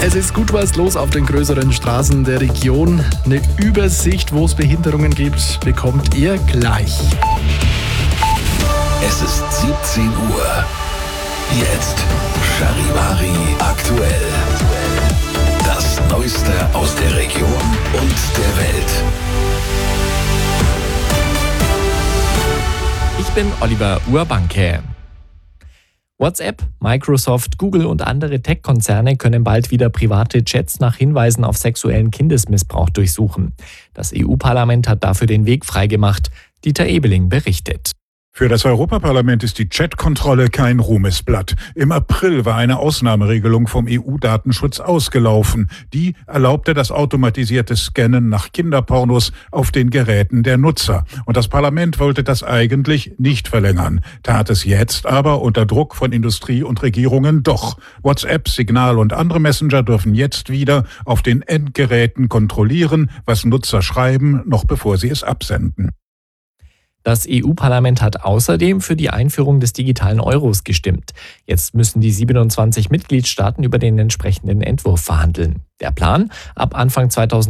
Es ist gut was los auf den größeren Straßen der Region. Eine Übersicht, wo es Behinderungen gibt, bekommt ihr gleich. Es ist 17 Uhr. Jetzt Charivari aktuell. Das Neueste aus der Region und der Welt. Ich bin Oliver Urbanke. WhatsApp, Microsoft, Google und andere Tech-Konzerne können bald wieder private Chats nach Hinweisen auf sexuellen Kindesmissbrauch durchsuchen. Das EU-Parlament hat dafür den Weg freigemacht. Dieter Ebeling berichtet. Für das Europaparlament ist die Chat-Kontrolle kein Ruhmesblatt. Im April war eine Ausnahmeregelung vom EU-Datenschutz ausgelaufen. Die erlaubte das automatisierte Scannen nach Kinderpornos auf den Geräten der Nutzer. Und das Parlament wollte das eigentlich nicht verlängern, tat es jetzt aber unter Druck von Industrie und Regierungen doch. WhatsApp, Signal und andere Messenger dürfen jetzt wieder auf den Endgeräten kontrollieren, was Nutzer schreiben, noch bevor sie es absenden. Das EU-Parlament hat außerdem für die Einführung des digitalen Euros gestimmt. Jetzt müssen die 27 Mitgliedstaaten über den entsprechenden Entwurf verhandeln. Der Plan: ab Anfang 2020